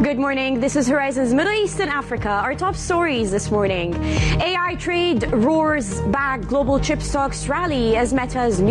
Good morning. This is Horizons Middle East and Africa. Our top stories this morning. AI trade roars back, global chip stocks rally as Meta's new